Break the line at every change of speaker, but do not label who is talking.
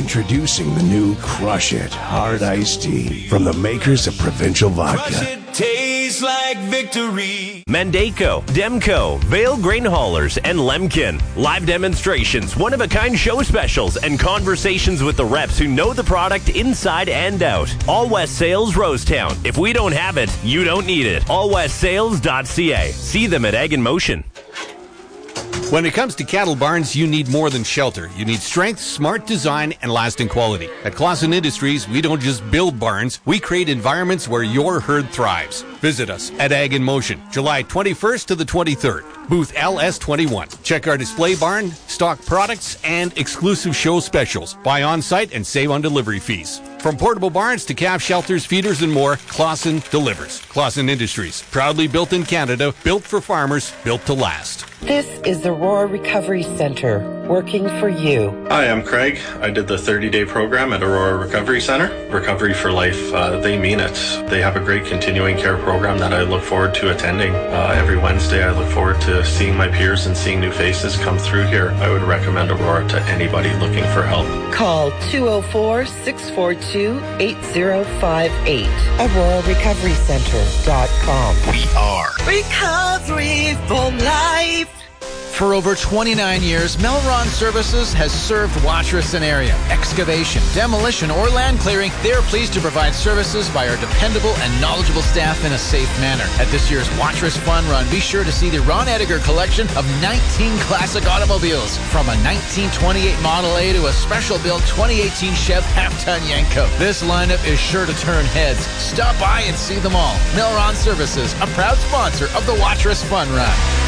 Introducing the new Crush It Hard Iced Tea from the makers of Provincial Vodka.
Crush it, tastes like victory.
Mandaco, Demco, Vale Grain Haulers, and Lemkin. Live demonstrations, one-of-a-kind show specials, and conversations with the reps who know the product inside and out. All West Sales, Rosetown. If we don't have it, you don't need it. allwestsales.ca. See them at Egg in Motion.
When it comes to cattle barns, you need more than shelter. You need strength, smart design, and lasting quality. At Clausen Industries, we don't just build barns, we create environments where your herd thrives. Visit us at Ag in Motion, July 21st to the 23rd, booth LS21. Check our display barn, stock products, and exclusive show specials. Buy on-site and save on delivery fees. From portable barns to calf shelters, feeders, and more, Clausen delivers. Clausen Industries, proudly built in Canada, built for farmers, built to last.
This is the Aurora Recovery Center, working for you.
Hi, I'm Craig. I did the 30-day program at Aurora Recovery Center. Recovery for Life, they mean it. They have a great continuing care program that I look forward to attending. Every Wednesday, I look forward to seeing my peers and seeing new faces come through here. I would recommend Aurora to anybody looking for help.
Call 204-642-8058. AuroraRecoveryCenter.com.
We are
Recovery for Life.
For over 29 years, Melron Services has served Watrous area. Excavation, demolition, or land clearing, they are pleased to provide services by our dependable and knowledgeable staff in a safe manner. At this year's Watrous Fun Run, be sure to see the Ron Ediger collection of 19 classic automobiles, from a 1928 Model A to a special-built 2018 Chev half-ton Yenko. This lineup is sure to turn heads. Stop by and see them all. Melron Services, a proud sponsor of the Watrous Fun Run.